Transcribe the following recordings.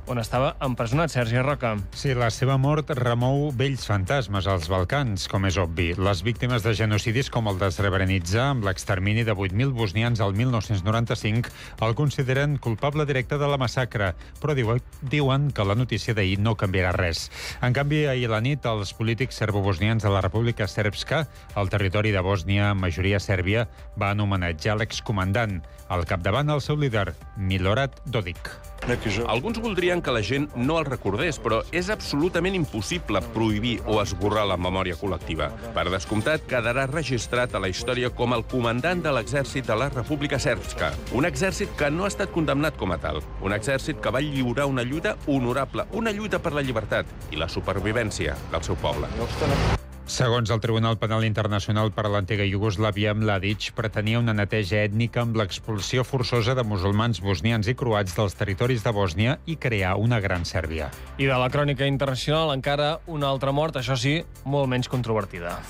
on estava empresonat Sergi Roca. Sí, la seva mort remou vells fantasmes als Balcans, com és obvi. Les víctimes de genocidis com el de Srebrenica, amb l'extermini de 8.000 bosnians al 1995, el consideren culpable directe de la massacre, però diuen que la notícia d'ahir no canviarà res. En canvi, ahir a la nit, els polítics serbobosnians de la República Srpska, al territori de Bòsnia, amb majoria sèrbia, van homenatjar l'excomandant. Al capdavant, el seu líder, Milorad Dodik. Alguns voldrien que la gent no el recordés, però és absolutament impossible prohibir o esborrar la memòria col·lectiva. Per descomptat, quedarà registrat a la història com el comandant de l'exèrcit de la República Srpska. Un exèrcit que no ha estat condemnat com a tal. Un exèrcit que va lliurar una lluita honorable, una lluita per la llibertat i la supervivència del seu poble. Segons el Tribunal Penal Internacional per a l'antiga Iugoslàvia, Mladic pretenia una neteja ètnica amb l'expulsió forçosa de musulmans bosnians i croats dels territoris de Bòsnia i crear una gran Sèrbia. I de la crònica internacional encara una altra mort, això sí, molt menys controvertida.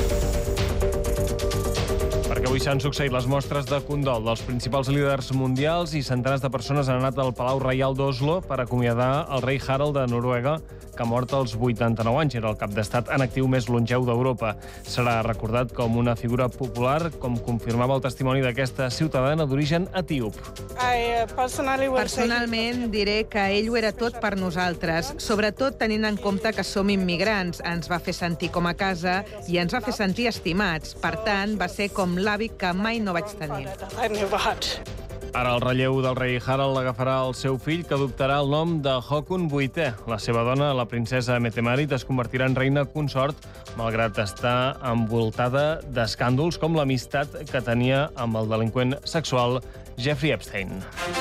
Perquè avui s'han succeït les mostres de condol dels principals líders mundials i centenars de persones han anat al Palau Reial d'Oslo per acomiadar el rei Harald de Noruega, que ha mort als 89 anys. Era el cap d'estat en actiu més longeu d'Europa. Serà recordat com una figura popular, com confirmava el testimoni d'aquesta ciutadana d'origen etíop. Personalment diré que ell ho era tot per nosaltres, sobretot tenint en compte que som immigrants. Ens va fer sentir com a casa i ens va fer sentir estimats. Per tant, va ser com l'avi que mai no vaig tenir. Ara el relleu del rei Harald l'agafarà el seu fill, que adoptarà el nom de Håkon VIII. La seva dona, la princesa Mette-Marit, es convertirà en reina consort, malgrat estar envoltada d'escàndols com l'amistat que tenia amb el delinqüent sexual Jeffrey Epstein.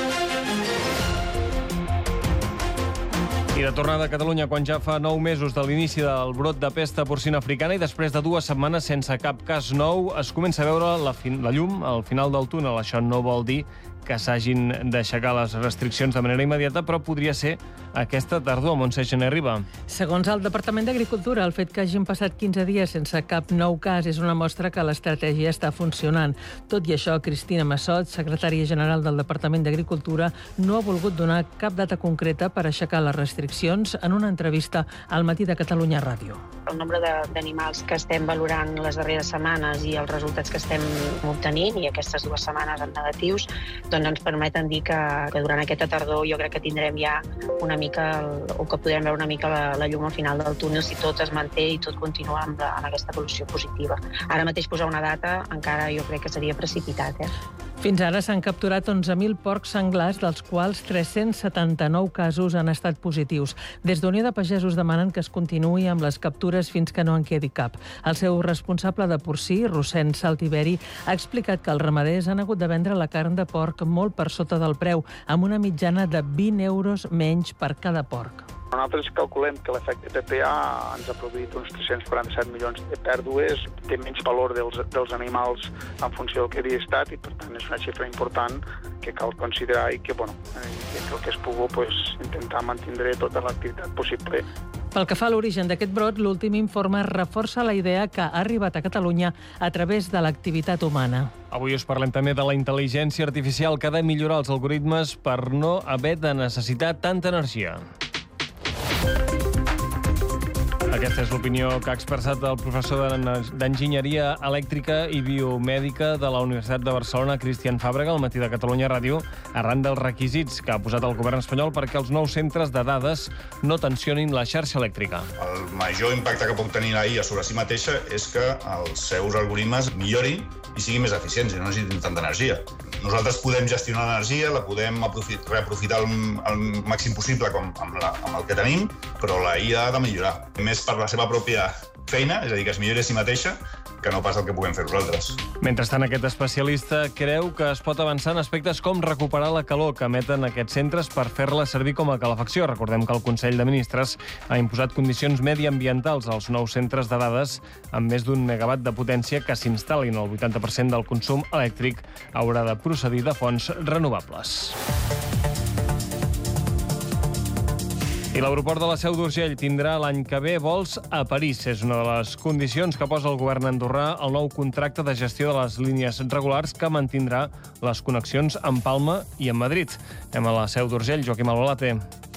I de tornada a Catalunya, quan ja fa 9 mesos de l'inici del brot de pesta porcina africana i després de 2 setmanes sense cap cas nou, es comença a veure la llum al final del túnel. Això no vol dir que s'hagin d'aixecar les restriccions de manera immediata, però podria ser aquesta tardor. Montse Gené Riba. Segons el Departament d'Agricultura, el fet que hagin passat 15 dies sense cap nou cas és una mostra que l'estratègia està funcionant. Tot i això, Cristina Massot, secretària general del Departament d'Agricultura, no ha volgut donar cap data concreta per aixecar les restriccions en una entrevista al Matí de Catalunya Ràdio. El nombre d'animals que estem valorant les darreres setmanes i els resultats que estem obtenint, i aquestes 2 setmanes en negatius, doncs ens permeten dir que durant aquesta tardor jo crec que tindrem ja una mica, o que podrem veure una mica la llum al final del túnel si tot es manté i tot continua amb aquesta evolució positiva. Ara mateix posar una data encara jo crec que seria precipitat. Fins ara s'han capturat 11.000 porcs senglars, dels quals 379 casos han estat positius. Des d'Unió de Pagesos demanen que es continuï amb les captures fins que no en quedi cap. El seu responsable de porcí, Rossend Saltiveri, ha explicat que els ramaders han hagut de vendre la carn de porc molt per sota del preu, amb una mitjana de 20 euros menys per cada porc. Nosaltres calculem que l'efecte PPA ens ha produït uns 347 milions de pèrdues, té menys valor dels animals en funció del que havia estat i per tant és una xifra important que cal considerar i que, el que es pugui intentar mantindre tota l'activitat possible. Pel que fa a l'origen d'aquest brot, l'últim informe reforça la idea que ha arribat a Catalunya a través de l'activitat humana. Avui us parlem també de la intel·ligència artificial que ha de millorar els algoritmes per no haver de necessitar tanta energia. Aquesta és l'opinió que ha expressat el professor d'Enginyeria Elèctrica i Biomèdica de la Universitat de Barcelona, Cristian Fàbrega, al Matí de Catalunya Ràdio, arran dels requisits que ha posat el govern espanyol perquè els nous centres de dades no tensionin la xarxa elèctrica. El major impacte que pot tenir la IA sobre si mateixa és que els seus algoritmes millorin i siguin més eficients i no necessitin tanta energia. Nosaltres podem gestionar l'energia, la podem reaprofitar al màxim possible amb el que tenim, però la IA ha de millorar. Més per la seva pròpia feina, és a dir, que es millori a si mateixa, que no pas el que puguem fer nosaltres. Mentrestant, aquest especialista creu que es pot avançar en aspectes com recuperar la calor que emeten aquests centres per fer-la servir com a calefacció. Recordem que el Consell de Ministres ha imposat condicions mediambientals als nous centres de dades amb més d'1 megawatt de potència que s'instal·lin. El 80% del consum elèctric haurà de procedir de fonts renovables. I l'aeroport de la Seu d'Urgell tindrà l'any que ve vols a París. És una de les condicions que posa el govern andorrà al nou contracte de gestió de les línies regulars que mantindrà les connexions amb Palma i amb Madrid. Anem a la Seu d'Urgell, Joaquim Albalate.